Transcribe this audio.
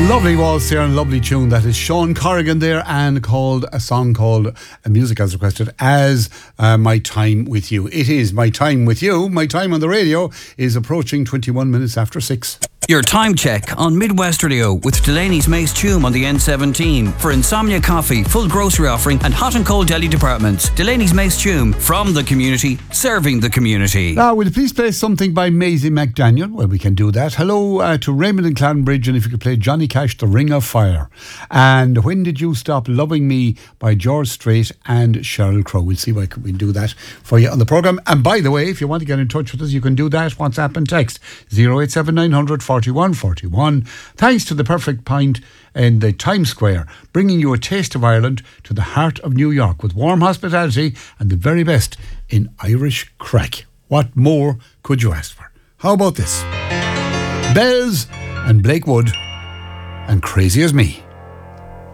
Lovely waltz there and lovely tune. That is Sean Corrigan there, and called a song called Music as Requested as My Time With You. It is My Time With You. My time on the radio is approaching 21 minutes after 6. Your time check on Midwest Radio with Delaney's Mace Tume on the N17 for Insomnia Coffee, full grocery offering and hot and cold deli departments. Delaney's Mace Tume, from the community, serving the community. Now, will you please play something by Maisie McDaniel? Well, we can do that. Hello to Raymond and Clanbridge, and if you could play Johnny Cash, The Ring of Fire. And When Did You Stop Loving Me by George Strait and Sheryl Crow. We'll see what we can do that for you on the programme. And by the way, if you want to get in touch with us, you can do that. WhatsApp and text 087900 4141. Thanks to the Perfect Pint in the Times Square, bringing you a taste of Ireland to the heart of New York with warm hospitality and the very best in Irish crack. What more could you ask for? How about this? Bells and Blake Wood and Crazy As Me.